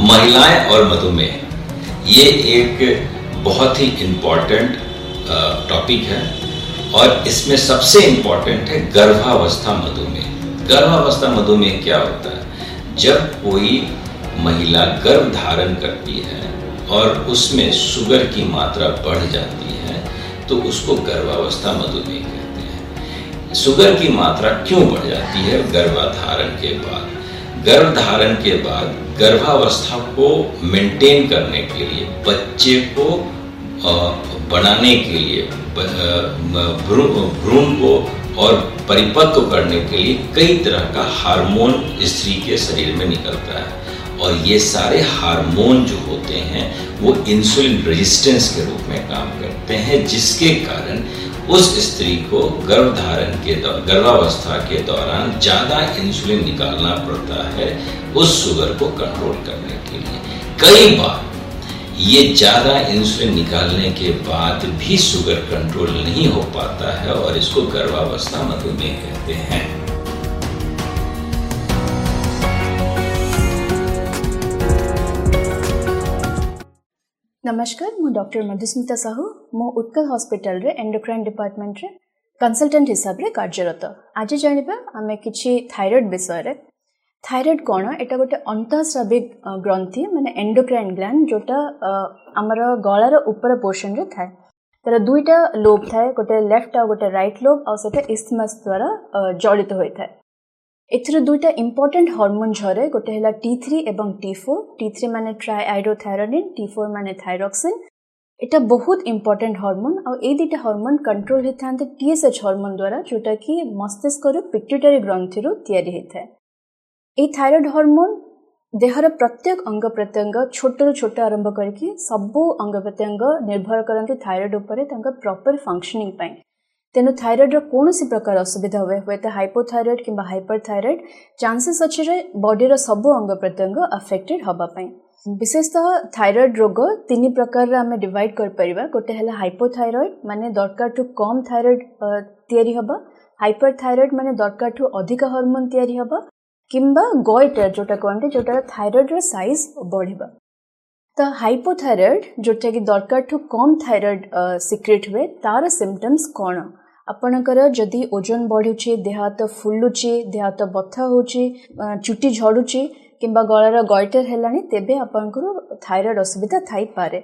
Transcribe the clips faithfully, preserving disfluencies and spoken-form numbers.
महिलाएं और मधुमेह, ये एक बहुत ही इम्पॉर्टेंट टॉपिक है और इसमें सबसे इम्पॉर्टेंट है गर्भावस्था मधुमेह। गर्भावस्था मधुमेह क्या होता है? जब कोई महिला गर्भ धारण करती है और उसमें शुगर की मात्रा बढ़ जाती है तो उसको गर्भावस्था मधुमेह कहते हैं। शुगर की मात्रा क्यों बढ़ जाती है गर्भाधारण के बाद? गर्भधारण के बाद गर्भावस्था को मेंटेन करने के लिए, बच्चे को बनाने के लिए, भ्रूण को और परिपक्व करने के लिए कई तरह का हार्मोन स्त्री के शरीर में निकलता है और ये सारे हार्मोन जो होते हैं वो इंसुलिन रेजिस्टेंस के रूप में काम करते हैं, जिसके कारण उस स्त्री को गर्भधारण के गर्भावस्था के दौरान ज़्यादा इंसुलिन निकालना पड़ता है उस शुगर को कंट्रोल करने के लिए। कई बार ये ज़्यादा इंसुलिन निकालने के बाद भी शुगर कंट्रोल नहीं हो पाता है और इसको गर्भावस्था मधुमेह कहते हैं। नमस्कार, मु डॉक्टर मधुस्मिता साहू। मु उत्कल हॉस्पिटल रे एंडोक्राइन डिपार्टमेंट रे कंसल्टेंट हिसाब रे कार्यरत। आज जानिबा आमे किछि थायराइड विषय रे। थायराइड कोन? एटा गोटे अंतःस्राविक ग्रंथि माने एंडोक्राइन ग्लैंड जोटा हमर गळार ऊपर पोर्शन रे थाए। तर दुईटा लोब थाए, गोटे लेफ्ट आ गोटे राइट लोब आ सेटा इस्थमस द्वारा जड़ित होय थाए। एथरे दुईटा इंपोर्टेंट हार्मोन झरे, गोटे हैला टी थ्री एवं टी फोर। टी थ्री माने ट्राइआइडोथायरोनिन, टी फोर माने थायरॉक्सिन। एटा बहुत इंपोर्टेंट हार्मोन आ ए दुईटा हार्मोन कंट्रोल हेथांते टीएसएच हार्मोन द्वारा, जोटा कि मस्तिष्क रो पिट्यूटरी ग्रंथि रो तयारी हेथाय। ए थायराइड हार्मोन देहर प्रत्येक अंग प्रत्यंग छोट रु छोट आरंभ करके सबु अंग प्रत्यंग निर्भर करते थायराइड उपरे तांका प्रॉपर फंक्शनिंग पाई। तेनु थायराइड रो कोनोसी प्रकार असुविधा हुए हुए तो हाइपोथायराइड किंबा हाइपरथायराइड चांसेस अछि रे बॉडी रो सबु अंग प्रत्यंग अफेक्टेड हबा पाई। विशेषतः थायराइड रोग तीन प्रकार रे हमें डिवाइड कर परिबा। गोटे हला हाइपोथायराइड माने दरकार टू कम थायराइड तयारी हबा, हाइपरथायराइड माने दरकार टू अधिक हार्मोन तयारी हबा, किंबा गोइटर जोटा कहते जोटा थायराइड रो साइज बढ़िबा। तो हाइपोथायराइड जोटा कि दरकार टू कम थायराइड सिक्रेट हुए, तार सिम्पटम्स कौन? आपणकर जदि ओजन बढ़ुची, देह हाथ फुलुची, देह हाथ बथा होची, चुटी झड़ुची किंबा गଳାର गॉइटर हेलानी, तेबे आपणकर थायराइड असुविधा थाई पारे।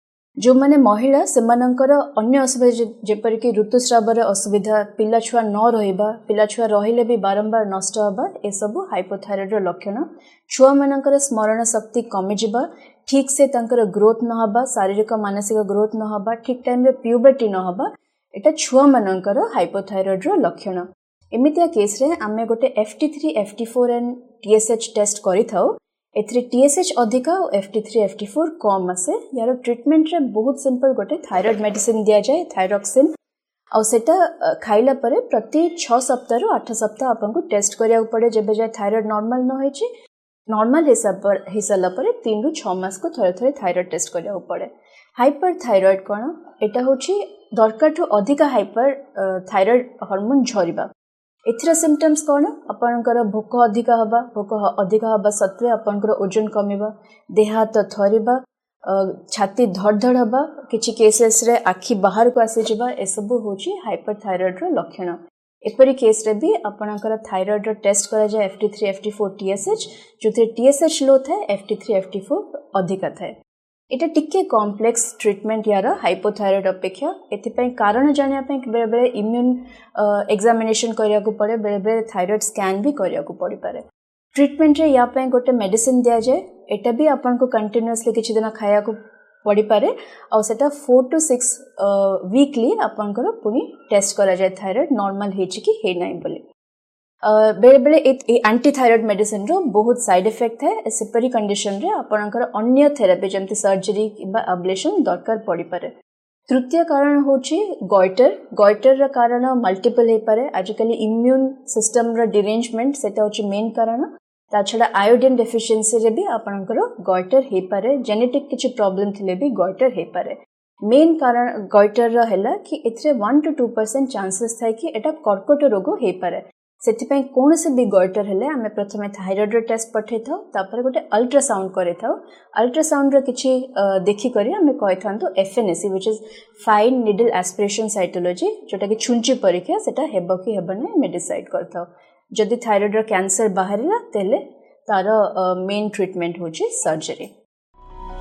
जो माने महिला सेमानंकर अन्य असुविधा जेपर कि ऋतुस्रावर असुविधा, पिला छुआ न रहिबा, पिला छुआ रहिले भी बारंबार नष्ट हबा, ए सब हाइपोथायराइड रो लक्षण। छुआ मानकर स्मरण शक्ति कमी जिबा, ठीक से तांकर ग्रोथ न हबा, शारीरिक मानसिक ग्रोथ न हबा, ठीक टाइम रे प्यूबर्टी न हबा, एटा छुआ मानकर हाइपोथायराइड रो लक्षण। एमितिया केस रे आमे गोटे F T three, F T four and T S H test करि थाउ। एथरे टी एस एच अधिका और F T three, F T four कम आसे। यार ट्रीटमेंट रे बहुत सिंपल, गोटे थायराइड मेडिसिन दिया जाए, थायरॉक्सिन, और सेटा खाइला परे प्रति छह सप्ताह रु आठ सप्ताह आपन को टेस्ट करिया पड़े। जेबे जाय थायराइड नॉर्मल न होइची, नॉर्मल हिसाब पर हिसाला परे तीन रु छह मास को थरे थरे थायराइड टेस्ट करिया पड़े। हाइपर थायराइड कोन? एटा होची दरकार टू अधिका हाइपर थायराइड हार्मोन झरिबा। एथरा सिम्पटम्स कोन? आपनकर भोक अधिका हबा, भोक अधिका हबा सत्वे आपनकर ओजन कमिबा, देह हाथ थरिबा, छाती धड़ धड़ हबा, किछि केसेस रे आखि बाहर को आसी जिबा, ए सब होची हाइपरथायराइड रो लक्षण। एपरी केस रे भी आपनकर थायराइड रो टेस्ट करा जाय F T three, F T four, T S H. जोथे T S H लो थाए, F T three, F T four अधिका थाए। एटा टिके कॉम्प्लेक्स ट्रीटमेंट यार हाइपोथायराइड अपेक्षा। एथिपई कारण जानिया पई बेले बेले इम्यून एग्जामिनेशन करिया को पड़े, बेले बेले थायराइड स्कैन भी करिया को पड़ी पारे। ट्रीटमेंट रे या पई गोटे मेडिसिन दिया जाए, एटा भी आपन को कंटीन्यूअसली किछि दिन खाया को पड़ी पारे और सेटा फोर टू सिक्स वीकली आपन को पुनी टेस्ट करा जाए थायराइड नॉर्मल हेछि कि हे नै बोली। बेले बेले एंटी थायराइड मेडिसिन रो बहुत साइड इफेक्ट है। सेपरी कंडीशन रे आपनकर अन्य थेरेपी जमती सर्जरी किबा अब्लेशन दरकार पड़ी पारे। तृतीय कारण होची गॉइटर। गॉइटर रा कारण मल्टीपल हे पारे। आजकल इम्यून सिस्टम रा डिरेंजमेंट सेटा होची मेन कारण। ता छडा आयोडीन डेफिशिएंसी रे भी आपनकर गॉइटर हे पारे। जेनेटिक किछि प्रॉब्लम थिले भी गॉइटर हे पारे। मेन कारण गॉइटर रा हैला कि एथरे one two two percent chances थाय कि एटा कर्कट रोग हे पारे। से कौन से भी गॉइटर हेले आमे प्रथमे थायराइड टेस्ट पठे था तापर गोटे अल्ट्रासाउंड करे था अल्ट्रासाउंड रो किछि देखि करी आमे कहि थांतो FNAC which is fine needle aspiration cytology जोटा कि छुंची परीक्षा सेटा हेबो कि हेबो नै मे डिसाइड करथाओ जदि थायराइड रो कैंसर बाहरिला तेले तार मेन ट्रीटमेंट होची सर्जरी।